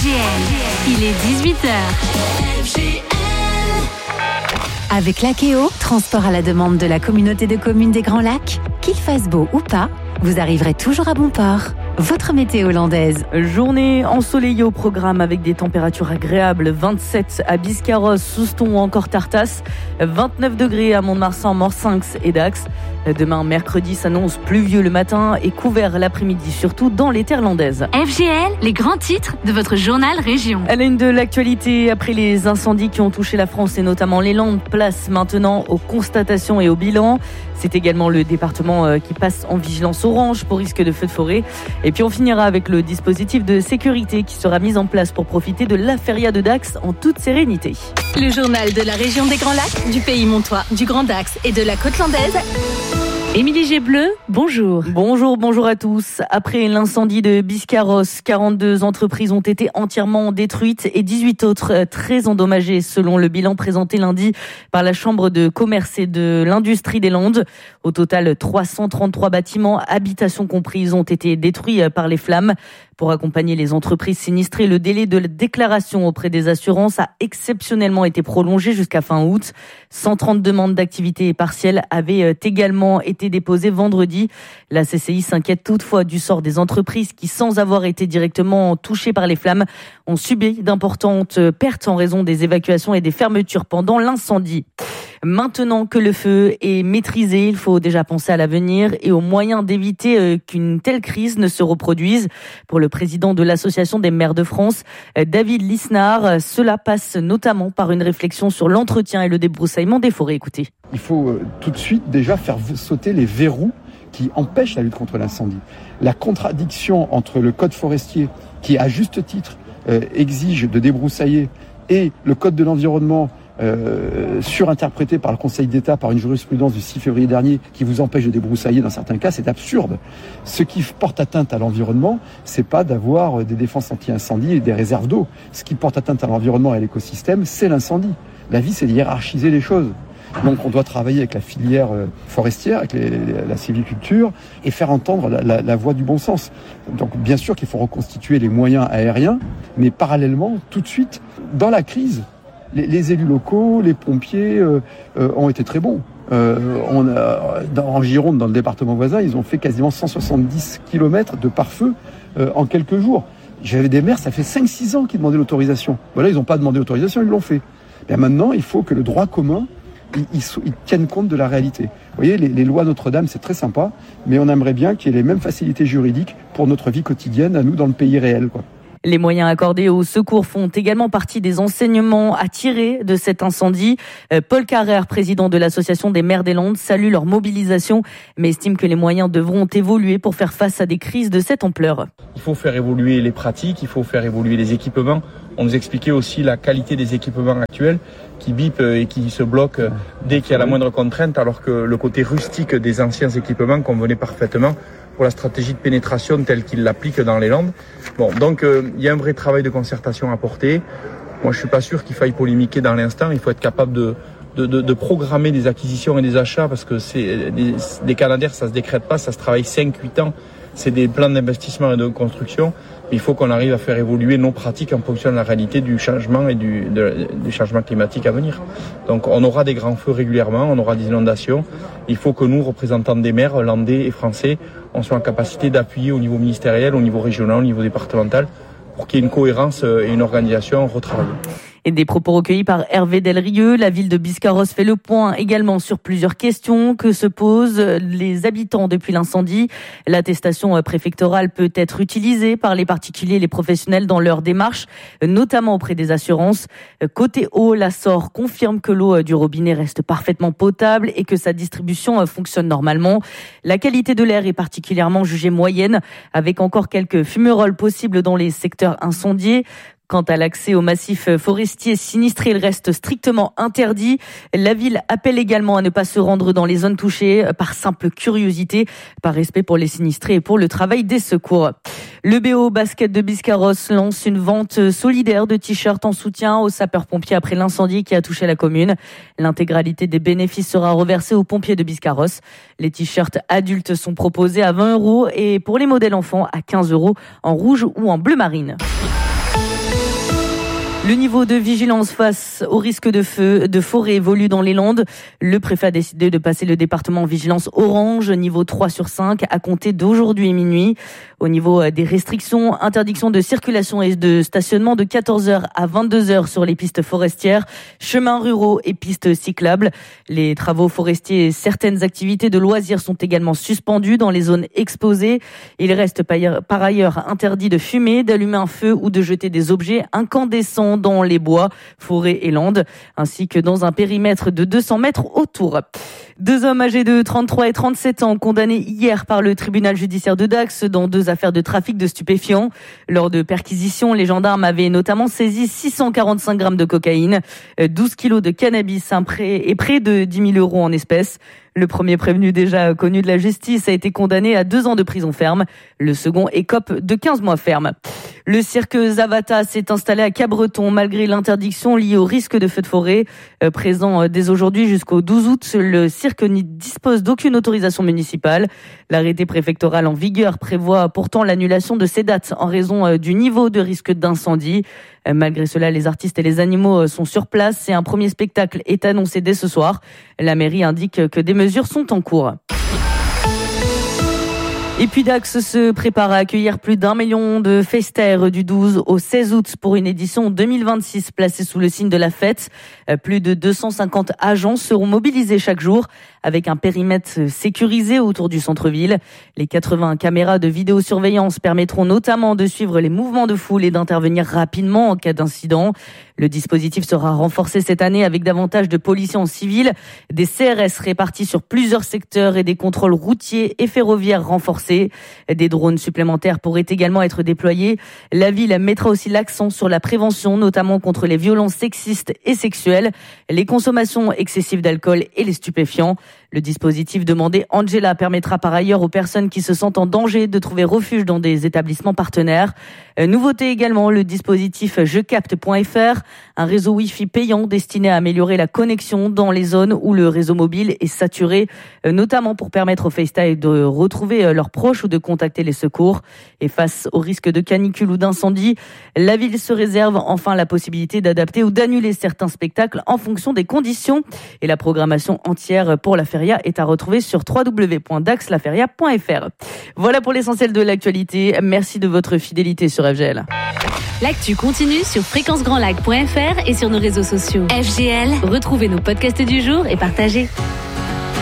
FGL, il est 18h. Avec l'Akeo, transport à la demande de la communauté de communes des Grands Lacs, qu'il fasse beau ou pas, vous arriverez toujours à bon port. Votre météo hollandaise. Journée ensoleillée au programme avec des températures agréables. 27 à Biscarrosse, Souston ou encore Tartas. 29 degrés à Mont-de-Marsan, Morsinx et Dax. Demain, mercredi, s'annonce pluvieux le matin et couvert l'après-midi, surtout dans les terres landaises. FGL, les grands titres de votre journal Région. À la une de l'actualité, après les incendies qui ont touché la France et notamment les Landes, place maintenant aux constatations et au bilan. C'est également le département qui passe en vigilance orange pour risque de feu de forêt. Et puis on finira avec le dispositif de sécurité qui sera mis en place pour profiter de la feria de Dax en toute sérénité. Le journal de la région des Grands Lacs, du pays montois, du Grand Dax et de la côte landaise. Émilie Gébleu, bonjour. Bonjour à tous. Après l'incendie de Biscarrosse, 42 entreprises ont été entièrement détruites et 18 autres très endommagées selon le bilan présenté lundi par la Chambre de commerce et de l'industrie des Landes. Au total, 333 bâtiments, habitations comprises, ont été détruits par les flammes. Pour accompagner les entreprises sinistrées, le délai de déclaration auprès des assurances a exceptionnellement été prolongé jusqu'à fin août. 130 demandes d'activité partielle avaient également été déposées vendredi. La CCI s'inquiète toutefois du sort des entreprises qui, sans avoir été directement touchées par les flammes, ont subi d'importantes pertes en raison des évacuations et des fermetures pendant l'incendie. Maintenant que le feu est maîtrisé, il faut déjà penser à l'avenir et aux moyens d'éviter qu'une telle crise ne se reproduise. Pour le président de l'Association des maires de France, David Lisnard, cela passe notamment par une réflexion sur l'entretien et le débroussaillement des forêts. Écoutez. Il faut tout de suite déjà faire sauter les verrous qui empêchent la lutte contre l'incendie. La contradiction entre le code forestier, qui à juste titre exige de débroussailler, et le code de l'environnement, surinterprété par le Conseil d'État par une jurisprudence du 6 février dernier qui vous empêche de débroussailler dans certains cas, c'est absurde. Ce qui porte atteinte à l'environnement, c'est pas d'avoir des défenses anti-incendie et des réserves d'eau. Ce qui porte atteinte à l'environnement et à l'écosystème, c'est l'incendie. La vie, c'est de hiérarchiser les choses. Donc on doit travailler avec la filière forestière, avec la sylviculture, et faire entendre la voix du bon sens. Donc bien sûr qu'il faut reconstituer les moyens aériens, mais parallèlement, tout de suite, dans la crise, les élus locaux, les pompiers ont été très bons. En Gironde, dans le département voisin, ils ont fait quasiment 170 km de pare-feu en quelques jours. J'avais des maires, ça fait 5-6 ans qu'ils demandaient l'autorisation. Voilà, ils n'ont pas demandé l'autorisation, ils l'ont fait. Bien maintenant, il faut que le droit commun ils tiennent compte de la réalité. Vous voyez, les lois Notre-Dame, c'est très sympa, mais on aimerait bien qu'il y ait les mêmes facilités juridiques pour notre vie quotidienne, à nous, dans le pays réel, quoi. Les moyens accordés aux secours font également partie des enseignements à tirer de cet incendie. Paul Carrère, président de l'Association des maires des Landes, salue leur mobilisation, mais estime que les moyens devront évoluer pour faire face à des crises de cette ampleur. Il faut faire évoluer les pratiques, il faut faire évoluer les équipements. On nous expliquait aussi la qualité des équipements actuels qui bipent et qui se bloquent dès qu'il y a la moindre contrainte, alors que le côté rustique des anciens équipements convenait parfaitement pour la stratégie de pénétration telle qu'il l'applique dans les Landes. Bon, donc il y a un vrai travail de concertation à porter. Moi, je suis pas sûr qu'il faille polémiquer dans l'instant. Il faut être capable de programmer des acquisitions et des achats, parce que c'est des calendriers, ça se décrète pas, ça se travaille 5-8 ans. C'est des plans d'investissement et de construction. Il faut qu'on arrive à faire évoluer nos pratiques en fonction de la réalité du changement et du changement climatique à venir. Donc on aura des grands feux régulièrement, on aura des inondations. Il faut que nous, représentants des maires landais et français, on soit en capacité d'appuyer au niveau ministériel, au niveau régional, au niveau départemental, pour qu'il y ait une cohérence et une organisation retravaillée. Et des propos recueillis par Hervé Delrieux. La ville de Biscarrosse fait le point également sur plusieurs questions que se posent les habitants depuis l'incendie. L'attestation préfectorale peut être utilisée par les particuliers et les professionnels dans leur démarche, notamment auprès des assurances. Côté eau, la SOR confirme que l'eau du robinet reste parfaitement potable et que sa distribution fonctionne normalement. La qualité de l'air est particulièrement jugée moyenne, avec encore quelques fumerolles possibles dans les secteurs incendiés. Quant à l'accès au massif forestier sinistré, il reste strictement interdit. La ville appelle également à ne pas se rendre dans les zones touchées par simple curiosité, par respect pour les sinistrés et pour le travail des secours. Le BO Basket de Biscarrosse lance une vente solidaire de t-shirts en soutien aux sapeurs-pompiers après l'incendie qui a touché la commune. L'intégralité des bénéfices sera reversée aux pompiers de Biscarrosse. Les t-shirts adultes sont proposés à 20 € et pour les modèles enfants à 15 € en rouge ou en bleu marine. Le niveau de vigilance face au risque de feu de forêt évolue dans les Landes. Le préfet a décidé de passer le département en vigilance orange, niveau 3 sur 5, à compter d'aujourd'hui minuit. Au niveau des restrictions, interdiction de circulation et de stationnement de 14h à 22h sur les pistes forestières, chemins ruraux et pistes cyclables. Les travaux forestiers et certaines activités de loisirs sont également suspendus dans les zones exposées. Il reste par ailleurs interdit de fumer, d'allumer un feu ou de jeter des objets incandescents dans les bois, forêts et landes, ainsi que dans un périmètre de 200 mètres autour. 2 hommes âgés de 33 et 37 ans condamnés hier par le tribunal judiciaire de Dax dans 2 affaires de trafic de stupéfiants. Lors de perquisitions, les gendarmes avaient notamment saisi 645 grammes de cocaïne, 12 kilos de cannabis et près de 10 000 euros en espèces. Le premier prévenu déjà connu de la justice a été condamné à 2 ans de prison ferme. Le second écope de 15 mois ferme. Le cirque Zavata s'est installé à Cabreton malgré l'interdiction liée au risque de feu de forêt. Présent dès aujourd'hui jusqu'au 12 août, le cirque ne dispose d'aucune autorisation municipale. L'arrêté préfectoral en vigueur prévoit pourtant l'annulation de ces dates en raison du niveau de risque d'incendie. Malgré cela, les artistes et les animaux sont sur place et un premier spectacle est annoncé dès ce soir. La mairie indique que des mesures sont en cours. Et puis Dax se prépare à accueillir plus d'1 million de festeurs du 12 au 16 août pour une édition 2026 placée sous le signe de la fête. Plus de 250 agents seront mobilisés chaque jour avec un périmètre sécurisé autour du centre-ville. Les 80 caméras de vidéosurveillance permettront notamment de suivre les mouvements de foule et d'intervenir rapidement en cas d'incident. Le dispositif sera renforcé cette année avec davantage de policiers en civil, des CRS répartis sur plusieurs secteurs et des contrôles routiers et ferroviaires renforcés. Des drones supplémentaires pourraient également être déployés. La ville mettra aussi l'accent sur la prévention, notamment contre les violences sexistes et sexuelles, les consommations excessives d'alcool et les stupéfiants. Le dispositif demandé Angela permettra par ailleurs aux personnes qui se sentent en danger de trouver refuge dans des établissements partenaires. Nouveauté également, le dispositif jecapte.fr, un réseau Wi-Fi payant destiné à améliorer la connexion dans les zones où le réseau mobile est saturé, notamment pour permettre aux FaceTime de retrouver leurs proches ou de contacter les secours. Et face au risque de canicule ou d'incendie, la ville se réserve enfin la possibilité d'adapter ou d'annuler certains spectacles en fonction des conditions. Et la programmation entière pour la feria est à retrouver sur www.daxlaferia.fr. Voilà pour l'essentiel de l'actualité. Merci de votre fidélité sur FGL. L'actu continue sur fréquencegrandlac.fr et sur nos réseaux sociaux. FGL, retrouvez nos podcasts du jour et partagez.